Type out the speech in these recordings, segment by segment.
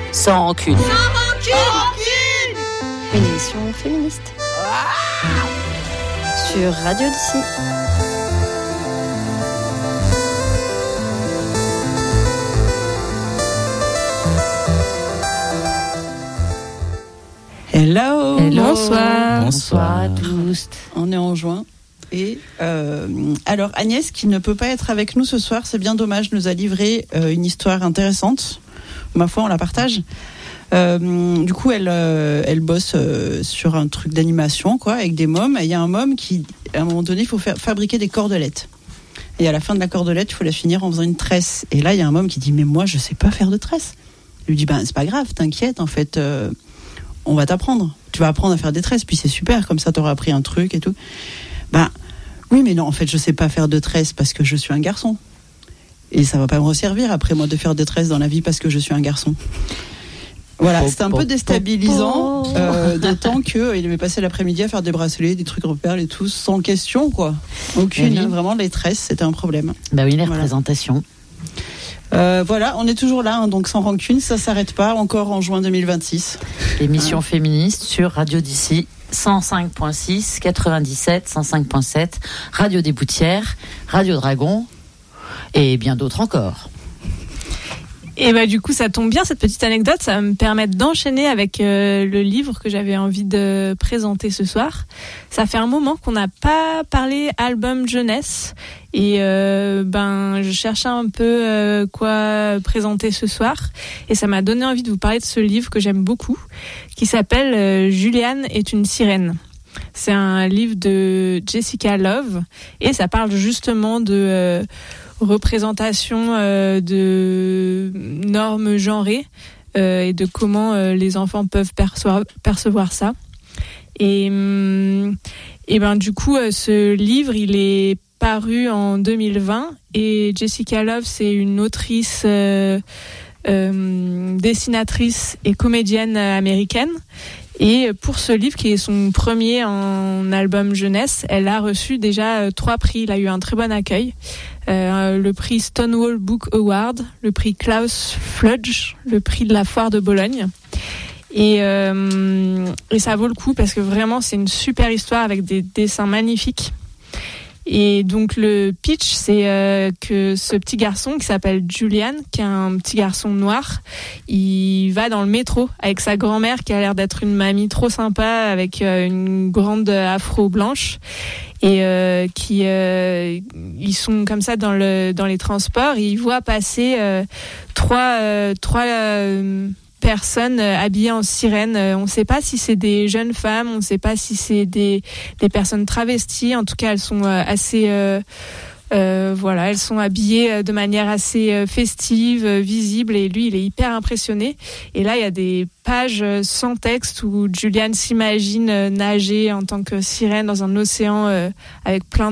Sans rancune. Une émission féministe. Sur Radio d'ici. Hello. Bonsoir à tous. On est en juin. Et alors Agnès, qui ne peut pas être avec nous ce soir, c'est bien dommage, nous a livré une histoire intéressante. Ma foi, on la partage. Du coup, elle bosse sur un truc d'animation, quoi, avec des mômes. Et il y a un môme qui, à un moment donné, il faut fabriquer des cordelettes. Et à la fin de la cordelette, il faut la finir en faisant une tresse. Et là, il y a un môme qui dit, mais moi, je sais pas faire de tresse. Il lui dit, c'est pas grave, t'inquiète, en fait, on va t'apprendre. Tu vas apprendre à faire des tresses, puis c'est super, comme ça, t'auras appris un truc et tout. Oui, mais non, en fait, je sais pas faire de tresses parce que je suis un garçon. Et ça va pas me resservir après moi de faire des tresses dans la vie parce que je suis un garçon. Voilà, c'était un peu déstabilisant, d'autant qu'il avait passé l'après-midi à faire des bracelets, des trucs en perles et tout, sans question, quoi. Aucune, vraiment, les tresses, c'était un problème. Bah oui, les représentations. Voilà, on est toujours là, donc sans rancune, ça s'arrête pas, encore en juin 2026. Émission féministe sur Radio d'ici. 105.6, 97, 105.7, Radio des Boutières, Radio Dragon et bien d'autres encore. Et du coup, ça tombe bien, cette petite anecdote, ça va me permettre d'enchaîner avec le livre que j'avais envie de présenter ce soir. Ça fait un moment qu'on n'a pas parlé album jeunesse et je cherchais un peu quoi présenter ce soir et ça m'a donné envie de vous parler de ce livre que j'aime beaucoup qui s'appelle Juliane est une sirène. C'est un livre de Jessica Love et ça parle justement de représentation de normes genrées et de comment les enfants peuvent percevoir ça. Et du coup, ce livre, il est paru en 2020 et Jessica Love, c'est une autrice, dessinatrice et comédienne américaine. Et pour ce livre, qui est son premier en album jeunesse, elle a reçu déjà 3 prix. Il a eu un très bon accueil. Le prix Stonewall Book Award, le prix Klaus Fludge, le prix de la Foire de Bologne. Et ça vaut le coup parce que vraiment, c'est une super histoire avec des dessins magnifiques. Et donc le pitch, c'est que ce petit garçon qui s'appelle Julian, qui est un petit garçon noir, il va dans le métro avec sa grand-mère qui a l'air d'être une mamie trop sympa avec une grande afro blanche et ils sont comme ça dans les transports et ils voient passer trois personnes habillées en sirène. On ne sait pas si c'est des jeunes femmes, on ne sait pas si c'est des personnes travesties. En tout cas, elles sont assez... elles sont habillées de manière assez festive, visible, et lui, il est hyper impressionné. Et là, il y a des pages sans texte où Juliane s'imagine nager en tant que sirène dans un océan avec plein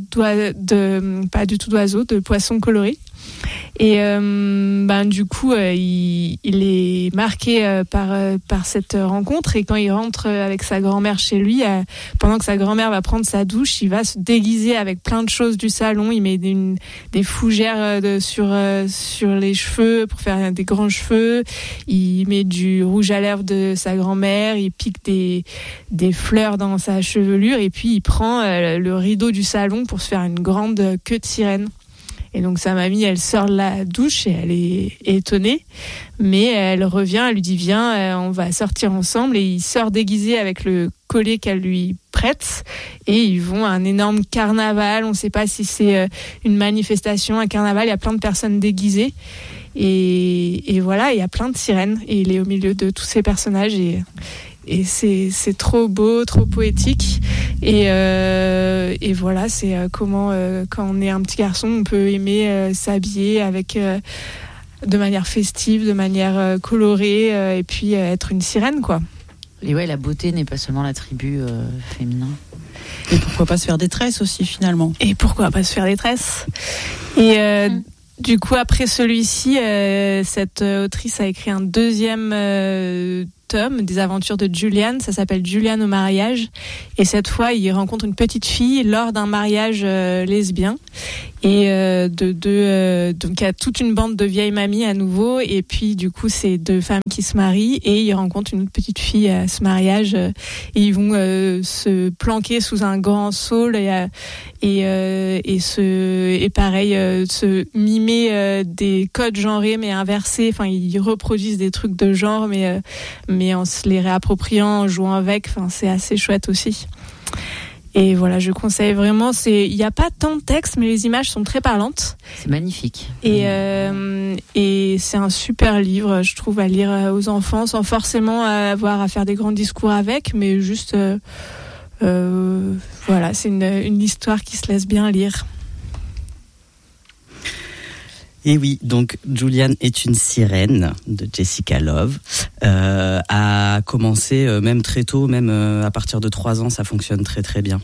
pas du tout d'oiseaux, de poissons colorés. Et du coup, il est marqué par cette rencontre. Et quand il rentre avec sa grand-mère chez lui, pendant que sa grand-mère va prendre sa douche, il va se déguiser avec plein de choses du salon. Il met des fougères sur les cheveux pour faire des grands cheveux. Il met du rouge à lèvres de sa grand-mère. Il pique des fleurs dans sa chevelure. Et puis, il prend le rideau du salon pour se faire une grande queue de sirène. Et donc sa mamie, elle sort de la douche et elle est étonnée, mais elle revient, elle lui dit viens, on va sortir ensemble, et il sort déguisé avec le collier qu'elle lui prête et ils vont à un énorme carnaval. On ne sait pas si c'est une manifestation, un carnaval, il y a plein de personnes déguisées et voilà, il y a plein de sirènes et il est au milieu de tous ces personnages et c'est trop beau, trop poétique. Et voilà, c'est comment quand on est un petit garçon, on peut aimer s'habiller avec de manière festive, de manière colorée, et puis être une sirène, quoi. Et ouais, la beauté n'est pas seulement l'attribut féminin. Et pourquoi pas se faire des tresses aussi, finalement. Et pourquoi pas se faire des tresses. Et du coup, après celui-ci, cette autrice a écrit un deuxième tome des aventures de Julian. Ça s'appelle Julian au mariage. Et cette fois, il rencontre une petite fille lors d'un mariage lesbien. et donc il y a toute une bande de vieilles mamies à nouveau, et puis du coup c'est deux femmes qui se marient et ils rencontrent une autre petite fille à ce mariage, et ils vont se planquer sous un grand saule et pareil se mimer des codes genrés mais inversés. Enfin, ils reproduisent des trucs de genre mais en se les réappropriant, en jouant avec. Enfin, c'est assez chouette aussi. Et voilà, je conseille vraiment. Il n'y a pas tant de texte, mais les images sont très parlantes. C'est magnifique. Et c'est un super livre, je trouve, à lire aux enfants, sans forcément avoir à faire des grands discours avec, mais juste, voilà, c'est une histoire qui se laisse bien lire. Et oui, donc Julian est une sirène de Jessica Love. A commencé même très tôt, même à partir de 3 ans, ça fonctionne très très bien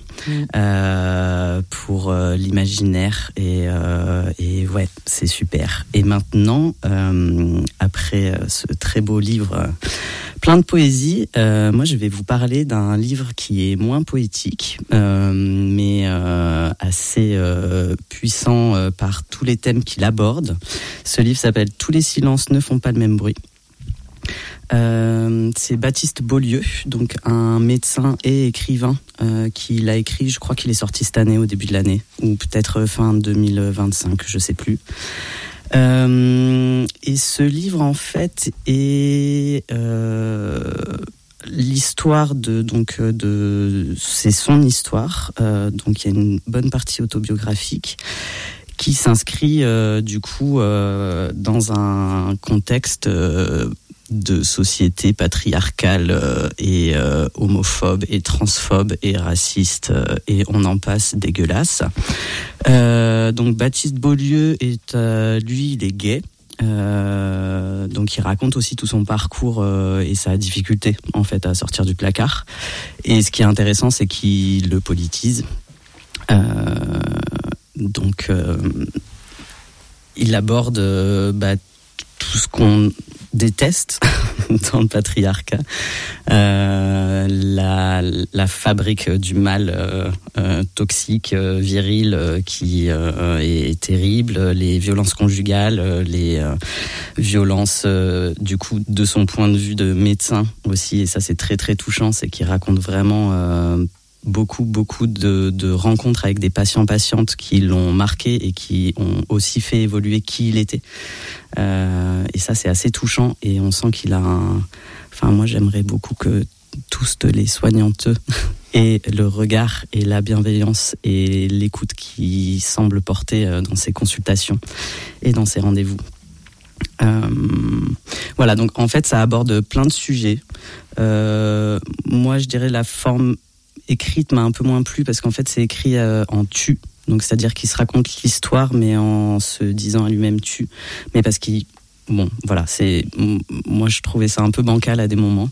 pour l'imaginaire et ouais, c'est super. Et maintenant, après ce très beau livre plein de poésie, moi je vais vous parler d'un livre qui est moins poétique, mais assez puissant par tous les thèmes qu'il aborde. Ce livre s'appelle « Tous les silences ne font pas le même bruit ». C'est Baptiste Beaulieu, donc un médecin et écrivain qui l'a écrit, je crois qu'il est sorti cette année, au début de l'année, ou peut-être fin 2025, je sais plus. Et ce livre en fait est l'histoire c'est son histoire, donc il y a une bonne partie autobiographique qui s'inscrit du coup dans un contexte de société patriarcale et homophobe et transphobe et raciste et on en passe, dégueulasse. Donc Baptiste Beaulieu lui il est gay. Donc il raconte aussi tout son parcours et sa difficulté en fait à sortir du placard. Et ce qui est intéressant, c'est qu'il le politise. Donc il aborde tout ce qu'on déteste dans le patriarcat, la fabrique du mal toxique, viril, qui est terrible, les violences conjugales, les violences du coup de son point de vue de médecin aussi, et ça c'est très très touchant, c'est qu'il raconte vraiment beaucoup de rencontres avec des patients-patientes qui l'ont marqué et qui ont aussi fait évoluer qui il était. Et ça, c'est assez touchant et on sent qu'il a moi, j'aimerais beaucoup que tous les soignantes aient le regard et la bienveillance et l'écoute qui semble porter dans ses consultations et dans ses rendez-vous. Voilà, donc en fait, ça aborde plein de sujets. Moi, je dirais la forme écrite m'a un peu moins plu parce qu'en fait c'est écrit en tu, donc c'est-à-dire qu'il se raconte l'histoire mais en se disant à lui-même tu, mais parce qu'il voilà, moi je trouvais ça un peu bancal à des moments,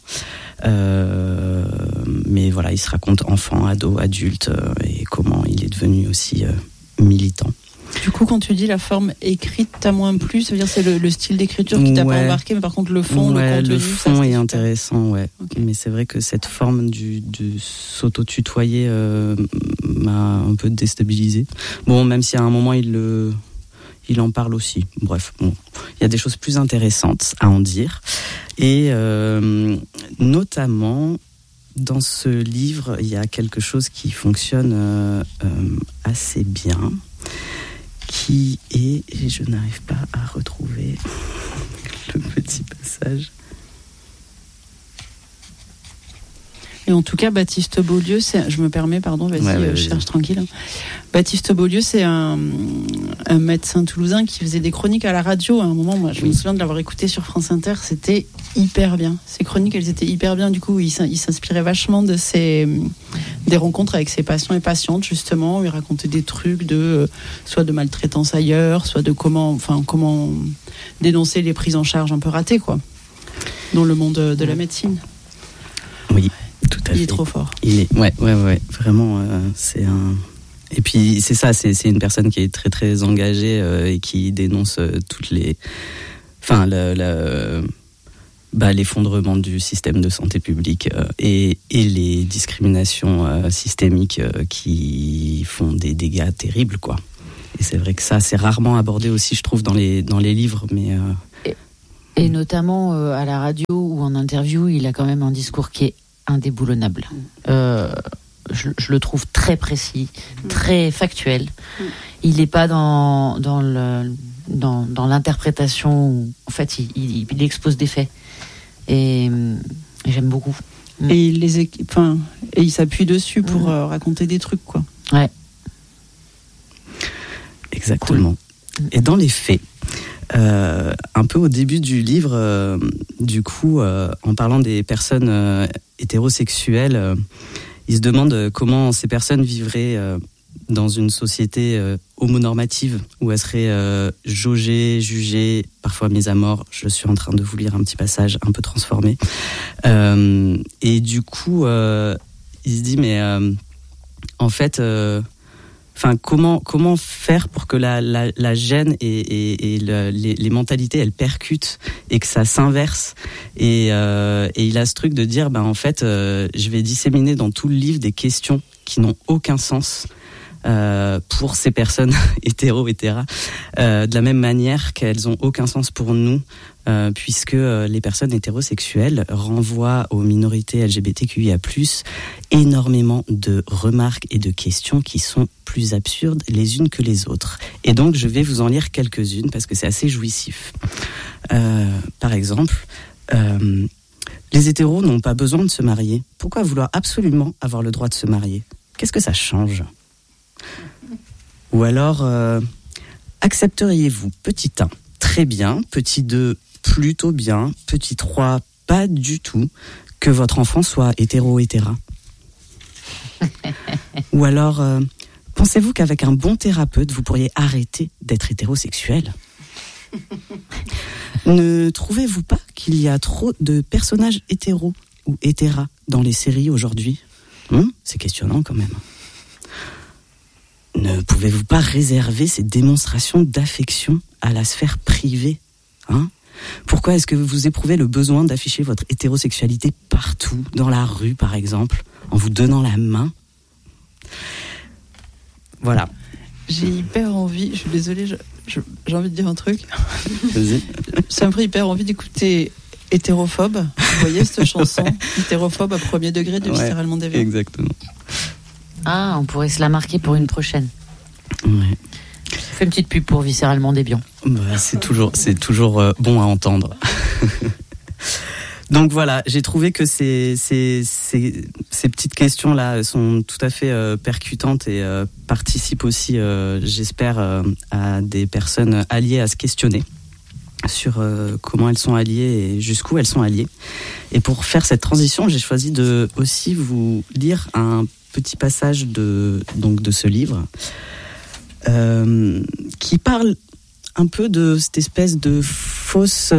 mais voilà, il se raconte enfant, ado, adulte et comment il est devenu aussi militant. Du coup, quand tu dis la forme écrite t'a moins plu, ça veut dire c'est le style d'écriture qui t'a pas embarqué, mais par contre le fond, le contenu, le fond ça, est super intéressant, ouais. Okay. Mais c'est vrai que cette forme du s'auto-tutoyer m'a un peu déstabilisé. Bon, même si à un moment il en parle aussi. Bref, bon, il y a des choses plus intéressantes à en dire, et notamment dans ce livre, il y a quelque chose qui fonctionne assez bien. Qui est, et je n'arrive pas à retrouver le petit passage. Et en tout cas, Baptiste Beaulieu, je me permets, pardon, vas-y, cherche tranquille. Baptiste Beaulieu, c'est un médecin toulousain qui faisait des chroniques à la radio. À un moment, moi, je me souviens de l'avoir écouté sur France Inter, c'était hyper bien. Ces chroniques, elles étaient hyper bien. Du coup, il s'inspirait vachement de des rencontres avec ses patients et patientes, justement, où il racontait des trucs soit de maltraitance ailleurs, soit de comment dénoncer les prises en charge un peu ratées, quoi, dans le monde de la médecine. Oui. Tout à fait. Il est trop fort. Ouais, vraiment, c'est un. Et puis c'est ça, c'est une personne qui est très très engagée et qui dénonce toutes les, l'effondrement du système de santé publique et les discriminations systémiques qui font des dégâts terribles, quoi. Et c'est vrai que ça, c'est rarement abordé aussi, je trouve, dans les livres. Mais et notamment à la radio ou en interview, il a quand même un discours qui est indéboulonnable. Je le trouve très précis, très factuel. Il n'est pas dans l'interprétation où, en fait, il expose des faits. Et j'aime beaucoup. Et il s'appuie dessus pour raconter des trucs, quoi. Ouais. Exactement. Cool. Et dans les faits, un peu au début du livre, du coup, en parlant des personnes hétérosexuelles, il se demande comment ces personnes vivraient dans une société homonormative où elles seraient jaugées, jugées, parfois mises à mort. Je suis en train de vous lire un petit passage un peu transformé. Et du coup, il se dit, mais en fait, comment faire pour que la gêne et les mentalités, elles percutent et que ça s'inverse. Et il a ce truc de dire, en fait, je vais disséminer dans tout le livre des questions qui n'ont aucun sens pour ces personnes hétéra, de la même manière qu'elles n'ont aucun sens pour nous, puisque les personnes hétérosexuelles renvoient aux minorités LGBTQIA+, énormément de remarques et de questions qui sont plus absurdes les unes que les autres. Et donc, je vais vous en lire quelques-unes parce que c'est assez jouissif. Par exemple, les hétéros n'ont pas besoin de se marier. Pourquoi vouloir absolument avoir le droit de se marier ? Qu'est-ce que ça change ? Ou alors, accepteriez-vous, petit 1, très bien, petit 2, plutôt bien, petit 3, pas du tout, que votre enfant soit hétéro-hétéra ? Ou alors, pensez-vous qu'avec un bon thérapeute, vous pourriez arrêter d'être hétérosexuel ? Ne trouvez-vous pas qu'il y a trop de personnages hétéros ou hétéras dans les séries aujourd'hui ? C'est questionnant quand même. Ne pouvez-vous pas réserver ces démonstrations d'affection à la sphère privée ? Pourquoi est-ce que vous éprouvez le besoin d'afficher votre hétérosexualité partout, dans la rue par exemple, en vous donnant la main ? Voilà. J'ai hyper envie, je suis désolée, j'ai envie de dire un truc. Vas-y. Ça me ferait hyper envie d'écouter Hétérophobe. Vous voyez cette chanson Hétérophobe à premier degré de Viscéralement Déviant. Exactement. Ah, on pourrait se la marquer pour une prochaine. Ouais. Fais une petite pub pour Viscéralement Déviant. C'est toujours bon à entendre. Donc voilà, j'ai trouvé que ces petites questions-là sont tout à fait percutantes et participent aussi, j'espère, à des personnes alliées à se questionner sur comment elles sont alliées et jusqu'où elles sont alliées. Et pour faire cette transition, j'ai choisi de aussi vous lire un petit passage de ce livre qui parle un peu de cette espèce de fausse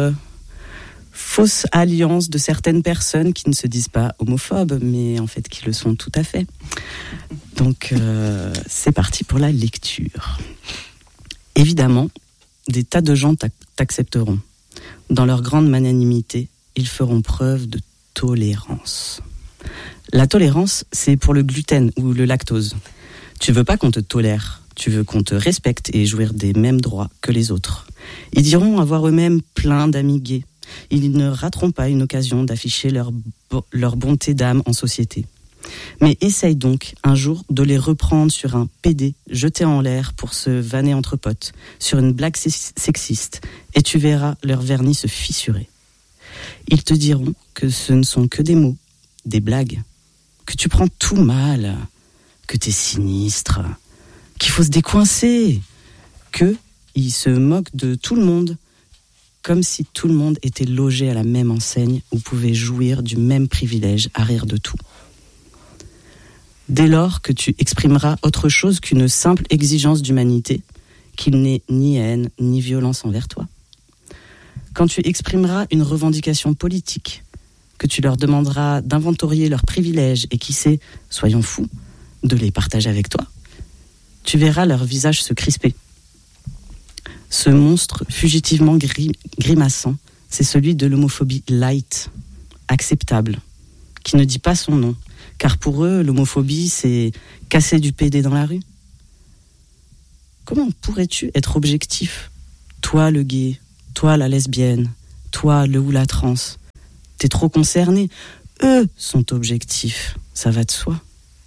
alliance de certaines personnes qui ne se disent pas homophobes, mais en fait qui le sont tout à fait. Donc c'est parti pour la lecture. Évidemment, des tas de gens t'accepteront. Dans leur grande magnanimité, ils feront preuve de tolérance. La tolérance, c'est pour le gluten ou le lactose. Tu veux pas qu'on te tolère, tu veux qu'on te respecte et jouir des mêmes droits que les autres. Ils diront avoir eux-mêmes plein d'amis gays. Ils ne rateront pas une occasion d'afficher leur bonté d'âme en société. Mais essaye donc un jour de les reprendre sur un PD jeté en l'air pour se vanner entre potes, sur une blague sexiste, et tu verras leur vernis se fissurer. Ils te diront que ce ne sont que des mots, des blagues, que tu prends tout mal, que t'es sinistre, qu'il faut se décoincer, qu'ils se moquent de tout le monde, comme si tout le monde était logé à la même enseigne ou pouvait jouir du même privilège à rire de tout. Dès lors que tu exprimeras autre chose qu'une simple exigence d'humanité, qu'il n'est ni haine ni violence envers toi. Quand tu exprimeras une revendication politique, que tu leur demanderas d'inventorier leurs privilèges et qui sait, soyons fous, de les partager avec toi, tu verras leur visage se crisper. Ce monstre fugitivement grimaçant, c'est celui de l'homophobie light, acceptable, qui ne dit pas son nom, car pour eux, l'homophobie, c'est casser du PD dans la rue. comment pourrais-tu être objectif? Toi le gay, toi la lesbienne, toi le ou la trans, t'es trop concerné. Eux sont objectifs, ça va de soi.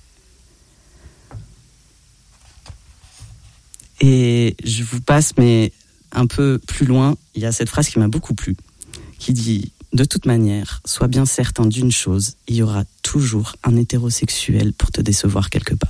Et je vous passe, mais un peu plus loin, il y a cette phrase qui m'a beaucoup plu, qui dit « De toute manière, sois bien certain d'une chose, il y aura toujours un hétérosexuel pour te décevoir quelque part. »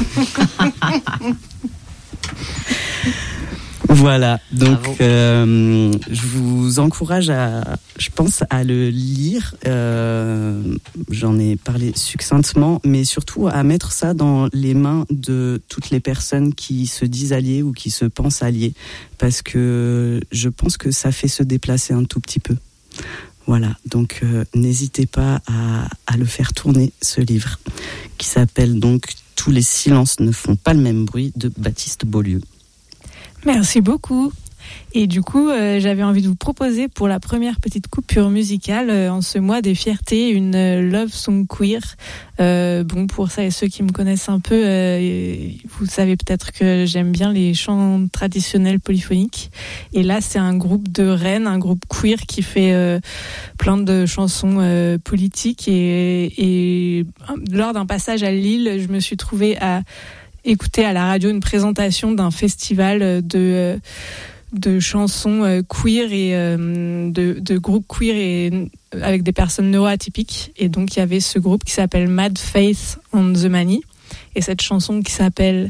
Voilà, donc je vous encourage je pense, à le lire. J'en ai parlé succinctement, mais surtout à mettre ça dans les mains de toutes les personnes qui se disent alliées ou qui se pensent alliées, parce que je pense que ça fait se déplacer un tout petit peu. Voilà, donc n'hésitez pas à le faire tourner, ce livre, qui s'appelle donc « Tous les silences ne font pas le même bruit » de Baptiste Beaulieu. Merci beaucoup. Et du coup, j'avais envie de vous proposer pour la première petite coupure musicale en ce mois des fiertés, une love song queer. Bon, pour ça et ceux qui me connaissent un peu, vous savez peut-être que j'aime bien les chants traditionnels polyphoniques. Et là, c'est un groupe de Rennes, un groupe queer qui fait plein de chansons politiques. Et lors d'un passage à Lille, je me suis trouvée à écouter à la radio une présentation d'un festival de chansons queer et de groupes queer et avec des personnes neuroatypiques. Et donc il y avait ce groupe qui s'appelle Mad Faith on the Mani et cette chanson qui s'appelle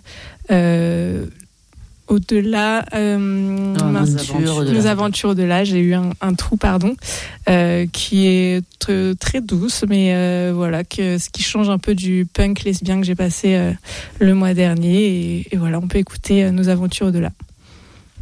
Au-delà, Nos aventures au-delà. J'ai eu un trou, pardon, qui est très douce, mais voilà, ce qui change un peu du punk lesbien que j'ai passé le mois dernier. Et voilà, on peut écouter Nos aventures au-delà.